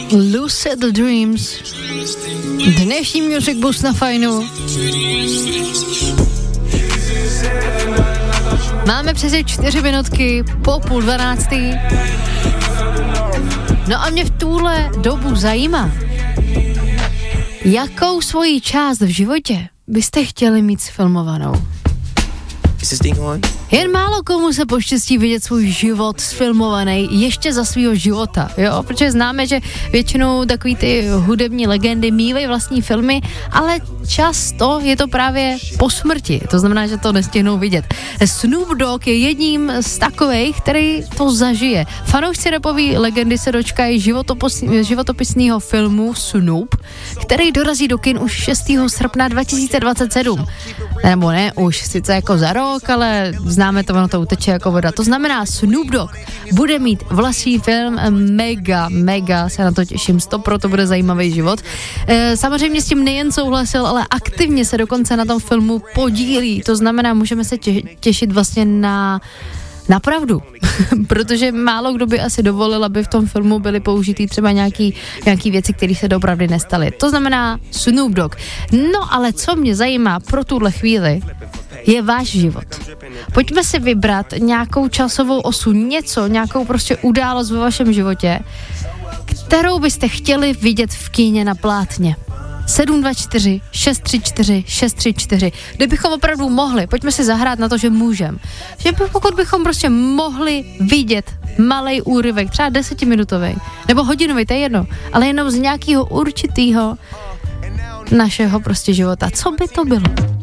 Lucid Dreams. Dnešní Music Bus na Fajnu. Máme přes 4 minutky po 11:30. No a mě v tuhle dobu zajímá, jakou svoji část v životě byste chtěli mít sfilmovanou. Jen málo komu se poštěstí vidět svůj život sfilmovaný ještě za svýho života, jo, protože známe, že většinou takový ty hudební legendy mývají vlastní filmy, ale často je to právě po smrti, to znamená, že to nestihnou vidět. Snoop Dogg je jedním z takových, který to zažije. Fanoušci rapové legendy se dočkají životopisného filmu Snoop, který dorazí do kin už 6. srpna 2027. Nebo ne, už sice jako za rok, ale známe to, ono to uteče jako voda. To znamená, Snoop Dogg bude mít vlastní film, mega se na to těším, 100%, to bude zajímavý život. Samozřejmě s tím nejen souhlasil, ale aktivně se dokonce na tom filmu podílí, to znamená, můžeme se těšit vlastně na pravdu, protože málo kdo by asi dovolil, aby v tom filmu byly použitý třeba nějaký věci, které se doopravdy nestaly. To znamená Snoop Dogg. No ale co mě zajímá pro tuhle chvíli, je váš život. Pojďme si vybrat nějakou časovou osu, nějakou prostě událost ve vašem životě, kterou byste chtěli vidět v kíně na plátně. 724 634 634. Kdybychom opravdu mohli, pojďme si zahrát na to, že můžem. Že pokud bychom prostě mohli vidět malej úryvek, třeba 10minutový, nebo hodinový, to je jedno, ale jenom z nějakého určitého našeho prostě života. Co by to bylo?